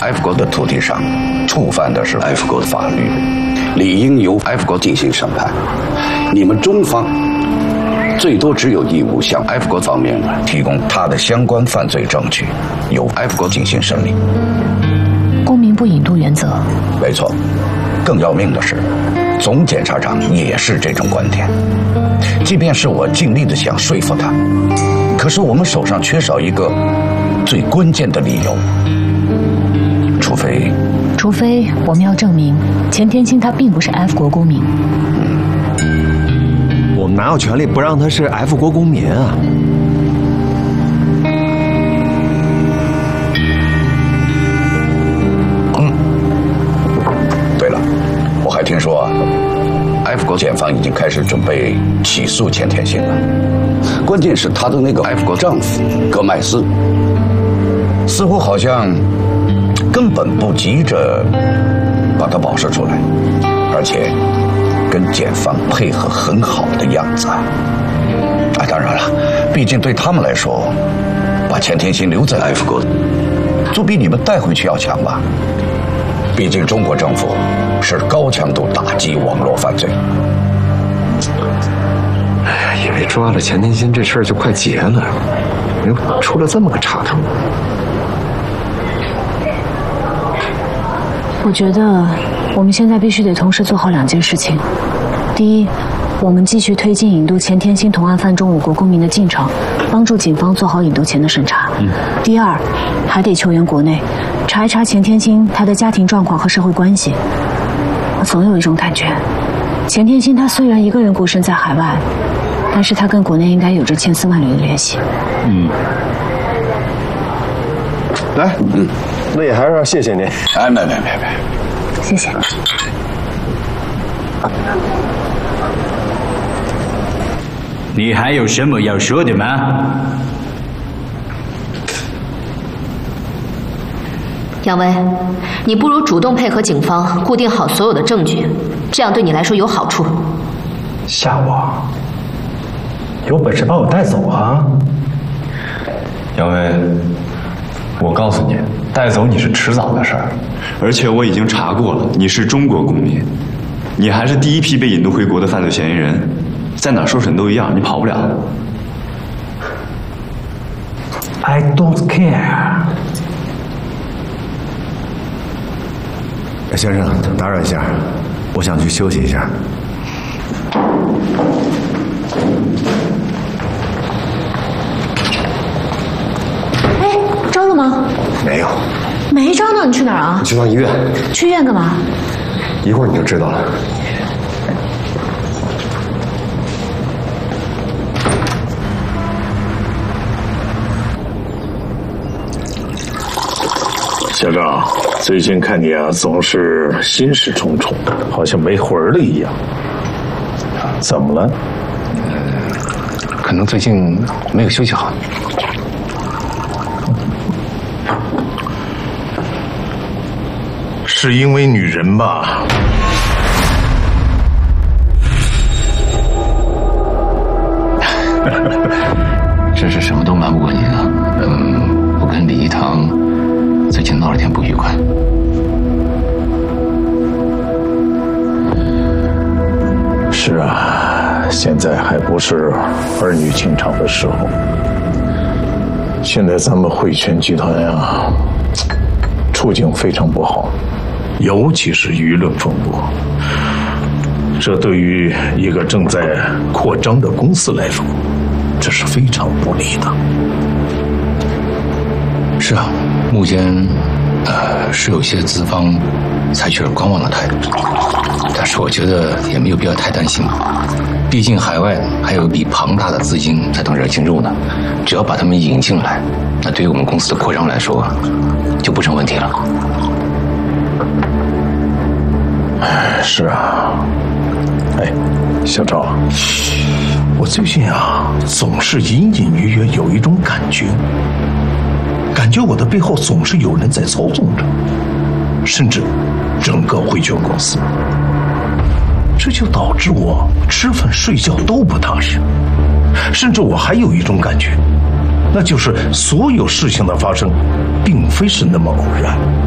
F 国的土地上，触犯的是 F 国的法律，理应由 F 国进行审判。你们中方最多只有义务向 F 国方面提供他的相关犯罪证据，由 F 国进行审理。 公民不引渡原则。 没错，更要命的是，总检察长也是这种观点。即便是我尽力的想说服他，可是我们手上缺少一个最关键的理由。除非我们要证明钱天星他并不是 F 国公民。 我们哪有权利不让他是 F 国公民啊？ 对了，我还听说F 国检方已经开始准备起诉钱天星了。关键是她的那个 F 国丈夫戈麦斯，似乎好像根本不急着把他保释出来，而且跟检方配合很好的样子。当然了，毕竟对他们来说，把钱天星留在 F 国，总比你们带回去要强吧。毕竟中国政府是高强度打击网络犯罪。 哎呀，以为抓了钱天星这事儿就快结了，又出了这么个岔头。 我觉得我们现在必须得同时做好2件事情。第一，我们继续推进引渡钱天星同案犯中5国公民的进程，帮助警方做好引渡前的审查。第二，还得救援国内，查一查钱天星他的家庭状况和社会关系。我总有一种感觉，钱天星他虽然一个人孤身在海外，但是他跟国内应该有着千丝万缕的联系。 来，那也还是要谢谢您。 没， 谢谢。 你还有什么要说的吗？ 杨威，你不如主动配合警方固定好所有的证据，这样对你来说有好处。 吓我？有本事把我带走啊！ 杨威，我告诉你，带走你是迟早的事儿，而且我已经查过了，你是中国公民，你还是第一批被引渡回国的犯罪嫌疑人，在哪受审都一样，你跑不了。 I don't care。 先生，打扰一下，我想去休息一下。 哎，招了吗？ 没有。 没招呢？你去哪儿啊？ 去趟医院。 去医院干嘛？ 一会儿你就知道了。 小赵，最近看你啊，总是心事重重，好像没魂了一样。怎么了？ 可能最近没有休息好。 是因为女人吧？ 真是什么都瞒不过您啊。我跟李一堂最近闹了点不愉快。 是啊，现在还不是儿女情长的时候。现在咱们汇泉集团呀，处境非常不好，尤其是舆论风波。这对于一个正在扩张的公司来说，这是非常不利的。 是啊，目前是有些资方采取了观望的态度，但是我觉得也没有必要太担心，毕竟海外还有一笔庞大的资金在等着进入呢，只要把他们引进来，那对于我们公司的扩张来说就不成问题了。 是啊。哎，小赵，我最近啊总是隐隐约约有一种感觉我的背后总是有人在操纵着，甚至整个汇泉公司。这就导致我吃饭睡觉都不踏实，甚至我还有一种感觉，那就是所有事情的发生并非是那么偶然。